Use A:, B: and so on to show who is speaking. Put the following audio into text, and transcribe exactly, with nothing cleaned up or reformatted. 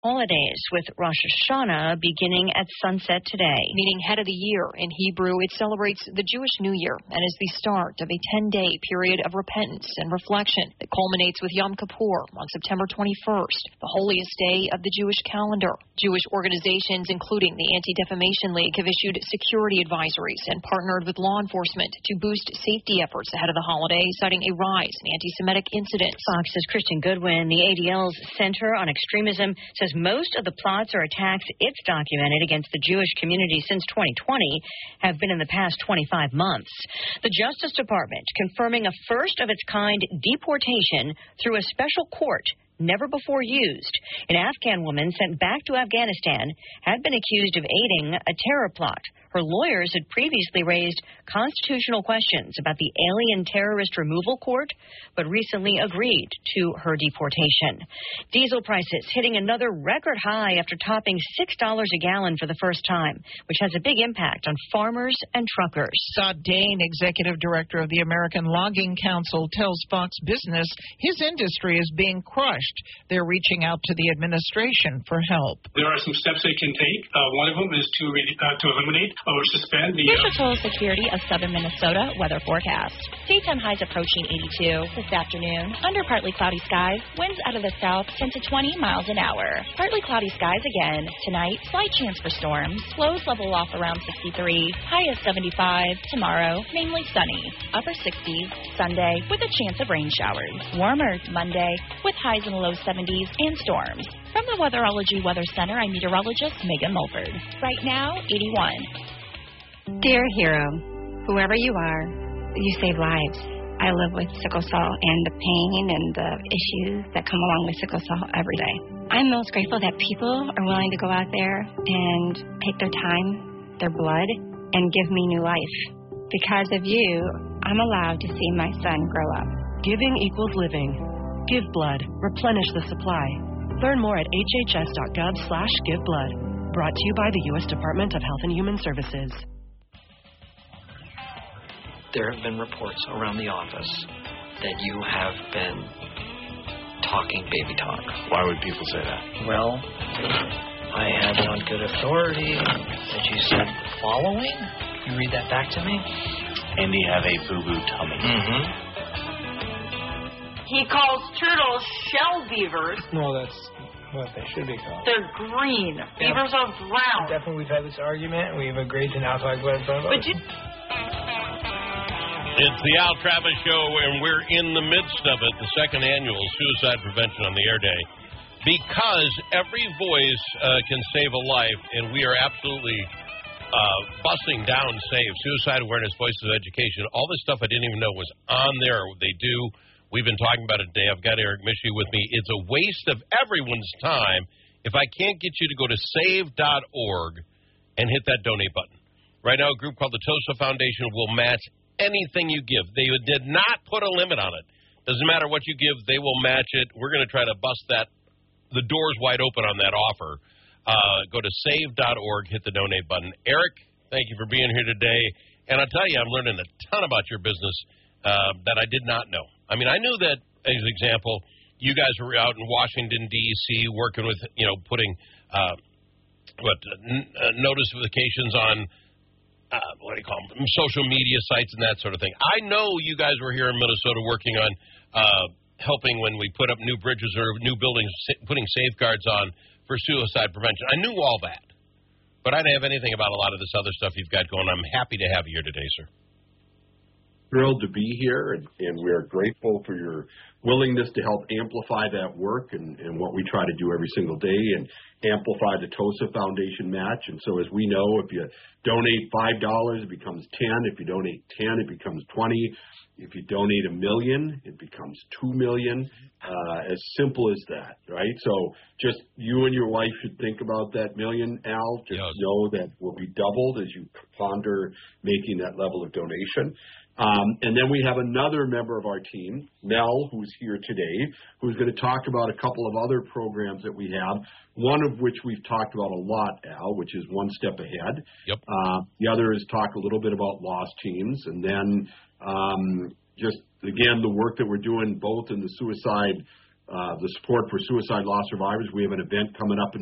A: Holidays with Rosh Hashanah beginning at sunset today.
B: Meaning head of the year in Hebrew, it celebrates the Jewish New Year and is the start of a ten-day period of repentance and reflection that culminates with Yom Kippur on September twenty-first, the holiest day of the Jewish calendar. Jewish organizations, including the Anti-Defamation League, have issued security advisories and partnered with law enforcement to boost safety efforts ahead of the holiday, citing a rise in anti-Semitic incidents.
A: Fox's Christian Goodwin, the A D L's Center on Extremism, says most of the plots or attacks it's documented against the Jewish community since twenty twenty have been in the past twenty-five months. The Justice Department confirming a first-of-its-kind deportation through a special court never before used. An Afghan woman sent back to Afghanistan had been accused of aiding a terror plot. Her lawyers had previously raised constitutional questions about the Alien Terrorist Removal Court, but recently agreed to her deportation. Diesel prices hitting another record high after topping six dollars a gallon for the first time, which has a big impact on farmers and truckers.
C: Scott Dane, executive director of the American Logging Council, tells Fox Business his industry is being crushed. They're reaching out to the administration for help.
D: There are some steps they can take. Uh, one of them is to re- uh, to eliminate or suspend the...
E: Here's the total security of southern Minnesota weather forecast. Daytime highs approaching eighty-two. This afternoon, under partly cloudy skies, winds out of the south ten to twenty miles an hour. Partly cloudy skies again. Tonight, slight chance for storms. Lows level off around sixty-three. High of seventy-five. Tomorrow, mainly sunny. Upper sixties. Sunday, with a chance of rain showers. Warmer Monday, with highs in the low seventies and storms. From the Weatherology Weather Center, I'm meteorologist Megan Mulford. Right now, eighty-one.
F: Dear hero, whoever you are, you save lives. I live with sickle cell and the pain and the issues that come along with sickle cell every day. I'm most grateful that people are willing to go out there and take their time, their blood, and give me new life. Because of you, I'm allowed to see my son grow up.
G: Giving equals living. Give blood. Replenish the supply. Learn more at hhs.gov slash give blood. Brought to you by the U S Department of Health and Human Services.
H: There have been reports around the office that you have been talking baby talk.
I: Why would people say that?
H: Well, I have it on good authority that you said following. Can you read that back to me?
I: Andy have a boo-boo tummy.
H: Mm-hmm.
J: He calls turtles shell beavers.
K: No, that's what they should be called.
J: They're green.
K: Yeah.
J: Beavers are brown.
K: Definitely, we've had this argument. We've agreed to now talk about it.
J: But you...
L: It's the Al Travis Show, and we're in the midst of it, the second annual Suicide Prevention on the Air Day, because every voice uh, can save a life, and we are absolutely uh, busting down SAVE, Suicide Awareness, Voices of Education. All this stuff I didn't even know was on there. They do. We've been talking about it today. I've got Eric Mishy with me. It's a waste of everyone's time if I can't get you to go to save dot org and hit that donate button. Right now, a group called the TOSA Foundation will match anything you give. They did not put a limit on it. Doesn't matter what you give, they will match it. We're going to try to bust that, the doors wide open on that offer. Uh, go to save dot org, hit the donate button. Eric, thank you for being here today. And I'll tell you, I'm learning a ton about your business uh, that I did not know. I mean, I knew that, as an example, you guys were out in Washington, D C, working with, you know, putting uh, what n- uh, notifications on, uh, what do you call them, social media sites and that sort of thing. I know you guys were here in Minnesota working on uh, helping when we put up new bridges or new buildings, putting safeguards on for suicide prevention. I knew all that, but I didn't have anything about a lot of this other stuff you've got going. I'm happy to have you here today, sir.
M: Thrilled to be here, and, and we are grateful for your willingness to help amplify that work and, and what we try to do every single day and amplify the TOSA Foundation match. And so as we know, if you donate five dollars, it becomes ten. If you donate ten, it becomes twenty. If you donate a million, it becomes two million. Uh, as simple as that, right? So just you and your wife should think about that million, Al. Just yes. know that will be doubled as you ponder making that level of donation. Um, and then we have another member of our team, Mel, who's here today, who's going to talk about a couple of other programs that we have, one of which we've talked about a lot, Al, which is One Step Ahead.
L: Yep.
M: Uh, the other is talk a little bit about lost teams. And then um, just, again, the work that we're doing both in the suicide uh, the support for suicide loss survivors. We have an event coming up in